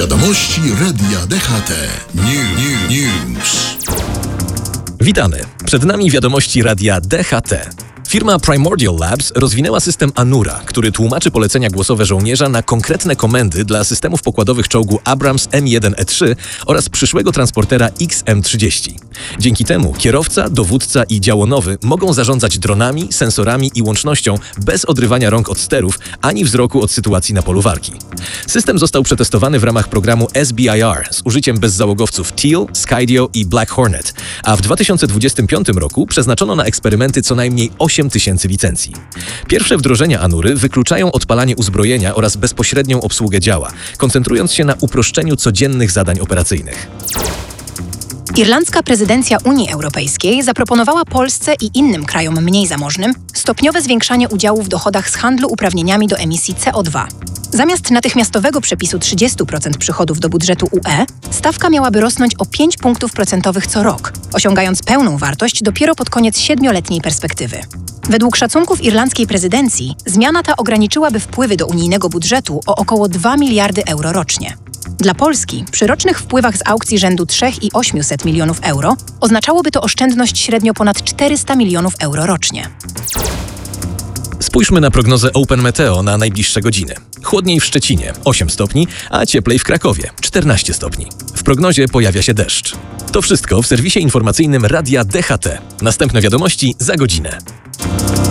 Wiadomości Radia DHT. News. Witamy. Przed nami wiadomości Radia DHT. Firma Primordial Labs rozwinęła system Anura, który tłumaczy polecenia głosowe żołnierza na konkretne komendy dla systemów pokładowych czołgu Abrams M1E3 oraz przyszłego transportera XM30. Dzięki temu kierowca, dowódca i działonowy mogą zarządzać dronami, sensorami i łącznością bez odrywania rąk od sterów ani wzroku od sytuacji na polu walki. System został przetestowany w ramach programu SBIR z użyciem bezzałogowców Teal, Skydio i Black Hornet, a w 2025 roku przeznaczono na eksperymenty co najmniej 8 tysięcy licencji. Pierwsze wdrożenia Anury wykluczają odpalanie uzbrojenia oraz bezpośrednią obsługę działa, koncentrując się na uproszczeniu codziennych zadań operacyjnych. Irlandzka prezydencja Unii Europejskiej zaproponowała Polsce i innym krajom mniej zamożnym stopniowe zwiększanie udziału w dochodach z handlu uprawnieniami do emisji CO2. Zamiast natychmiastowego przepisu 30% przychodów do budżetu UE, stawka miałaby rosnąć o 5 punktów procentowych co rok, osiągając pełną wartość dopiero pod koniec 7-letniej perspektywy. Według szacunków irlandzkiej prezydencji zmiana ta ograniczyłaby wpływy do unijnego budżetu o około 2 miliardy euro rocznie. Dla Polski przy rocznych wpływach z aukcji rzędu 3,8 milionów euro oznaczałoby to oszczędność średnio ponad 400 milionów euro rocznie. Spójrzmy na prognozę Open Meteo na najbliższe godziny. Chłodniej w Szczecinie 8 stopni, a cieplej w Krakowie 14 stopni. W prognozie pojawia się deszcz. To wszystko w serwisie informacyjnym Radia DHT. Następne wiadomości za godzinę.